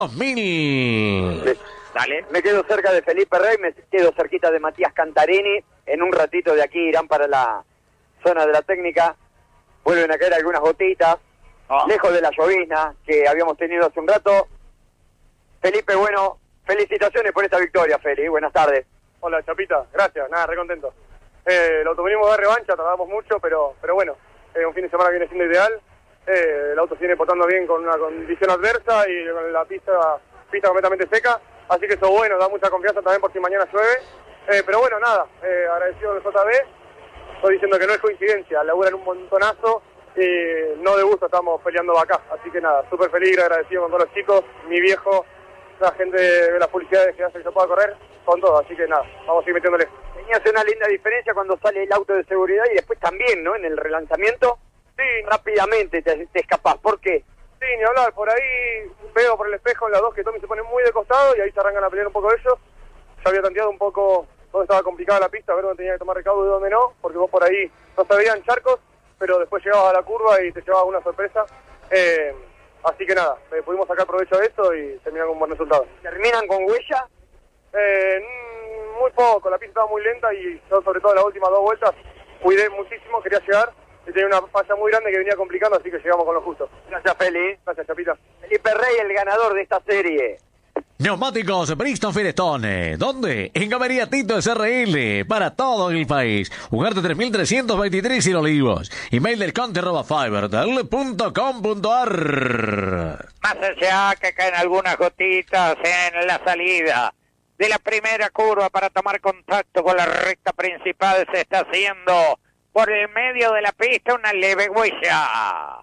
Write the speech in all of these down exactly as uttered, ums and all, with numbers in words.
dos mil. Me, Dale. Me quedo cerca de Felipe Rey, me quedo cerquita de Matías Cantarini. En un ratito de aquí irán para la zona de la técnica. Vuelven a caer algunas gotitas. Oh. Lejos de la llovizna que habíamos tenido hace un rato. Felipe, bueno, felicitaciones por esta victoria, Feli. Buenas tardes. Hola, Chapita. Gracias. Nada, re contento. Eh, el automovilismo da revancha, tardamos mucho, pero pero bueno, eh, un fin de semana viene siendo ideal. Eh, el auto se viene portando bien con una condición adversa y con la pista pista completamente seca, así que eso es bueno, da mucha confianza también por si mañana llueve. Eh, pero bueno, nada, eh, agradecido del J B. Estoy diciendo que no es coincidencia, laburan un montonazo y no de gusto estamos peleando acá, así que nada, súper feliz, agradecido con todos los chicos, mi viejo, la gente de las publicidades que hace que yo pueda correr, con todo, así que nada, vamos a seguir metiéndole. Tenías una linda diferencia cuando sale el auto de seguridad y después también, ¿no? En el relanzamiento, sí, rápidamente te, te escapás. ¿Por qué? Sí, ni hablar, por ahí veo por el espejo en las dos que Tommy se pone muy de costado y ahí se arrancan a pelear un poco ellos. Ya había tanteado un poco dónde estaba complicada la pista, a ver dónde tenía que tomar recaudo y dónde no, porque vos por ahí no se veían charcos, pero después llegabas a la curva y te llevabas una sorpresa. Eh, así que nada, eh, pudimos sacar provecho de eso y terminar con un buen resultado. ¿Terminan con huella? Eh, muy poco, la pista estaba muy lenta y yo sobre todo en las últimas dos vueltas cuidé muchísimo, quería llegar y tenía una falla muy grande que venía complicando, así que llegamos con lo justo. Gracias, Feli. Gracias, Chapita. Felipe Rey, el ganador de esta serie. Neumáticos Bristol Firestone. ¿Dónde? En Galería Tito S R L. Para todo el país. Ugarte tres mil trescientos veintitrés Sin Olivos. Email del conte arroba fibertel punto com punto ar. Más allá que caen algunas gotitas en la salida de la primera curva para tomar contacto con la recta principal, se está haciendo por el medio de la pista una leve huella.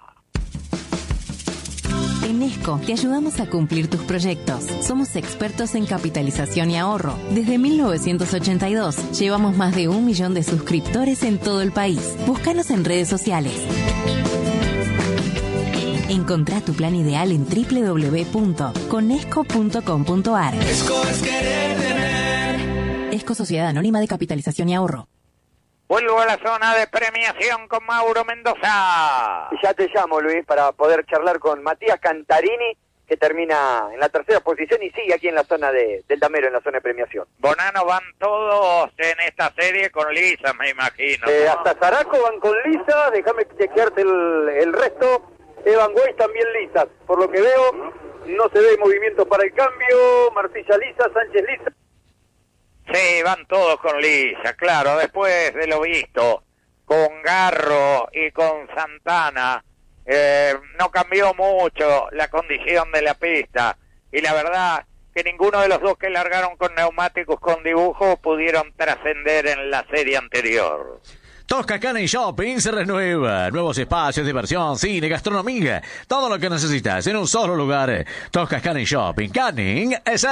En ESCO te ayudamos a cumplir tus proyectos. Somos expertos en capitalización y ahorro. Desde mil novecientos ochenta y dos llevamos más de un millón de suscriptores en todo el país. Búscanos en redes sociales. Encontrá tu plan ideal en doble u doble u doble u punto conesco punto com punto ar. ESCO es querer tener. ESCO Sociedad Anónima de Capitalización y Ahorro. Vuelvo a la zona de premiación con Mauro Mendoza. Y ya te llamo, Luis, para poder charlar con Matías Cantarini, que termina en la tercera posición y sigue aquí en la zona de, del Damero, en la zona de premiación. Bonano, van todos en esta serie con Lisa, me imagino. Eh, ¿no? Hasta Zaraco van con Lisa, déjame chequearte el, el resto. Evan Weiss también lisas, por lo que veo, no se ve movimiento para el cambio. Martilla lisa, Sánchez lisa. Sí, van todos con Lisa, claro, después de lo visto con Garro y con Santana, eh, no cambió mucho la condición de la pista, y la verdad que ninguno de los dos que largaron con neumáticos con dibujo pudieron trascender en la serie anterior. Tosca Canning Shopping se renueva. Nuevos espacios, diversión, cine, gastronomía. Todo lo que necesitas en un solo lugar. Tosca Canning Shopping. Canning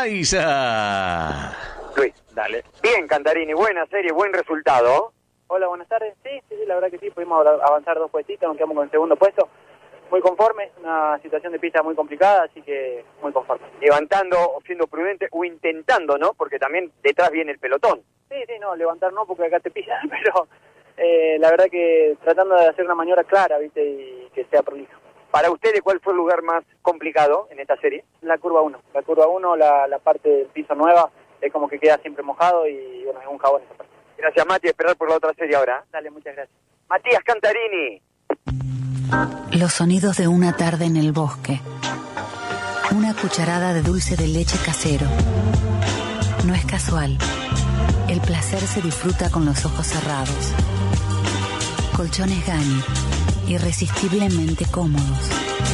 Ezeiza. Luis, dale. Bien, Cantarini, buena serie, buen resultado. Hola, buenas tardes. Sí, sí, sí, la verdad que sí, pudimos avanzar dos puestitos, nos quedamos con el segundo puesto. Muy conforme, una situación de pista muy complicada, así que muy conforme. Levantando, siendo prudente, o intentando, ¿no? Porque también detrás viene el pelotón. Sí, sí, no, levantar no, porque acá te pillan, pero eh, la verdad que tratando de hacer una maniobra clara, ¿viste? Y que sea prolijo. Para ustedes, ¿cuál fue el lugar más complicado en esta serie? La curva uno. La curva uno, la, la parte del piso nueva, es como que queda siempre mojado y bueno, es un jabón esa parte. Gracias, Mati, esperar por la otra serie ahora. Dale, muchas gracias. Matías Cantarini. Los sonidos de una tarde en el bosque. Una cucharada de dulce de leche casero. No es casual. El placer se disfruta con los ojos cerrados. Colchones Gani. Irresistiblemente cómodos.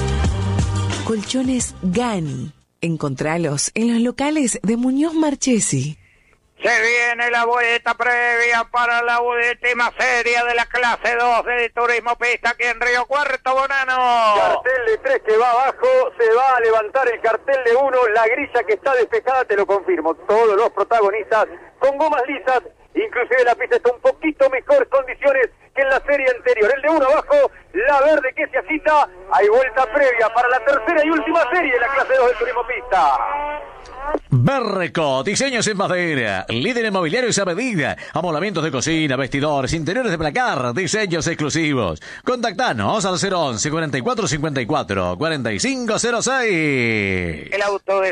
Colchones Gani. Encontralos en los locales de Muñoz Marchesi. Se viene la vuelta previa para la última serie de la clase dos de Turismo Pista aquí en Río Cuarto, Bonano. Cartel de tres que va abajo, se va a levantar el cartel de uno, la grilla que está despejada, te lo confirmo. Todos los protagonistas con gomas lisas, inclusive la pista está un poquito mejores condiciones que en la serie anterior. El de uno abajo, la verde que se agita. Hay vuelta previa para la tercera y última serie de la clase dos del turismo pista. Berreco, diseños en madera, líder en mobiliarios a medida, amoblamientos de cocina, vestidores, interiores de placar, diseños exclusivos. Contactanos al cero once, cuarenta y cuatro cincuenta y cuatro, cuarenta y cinco cero seis. El auto de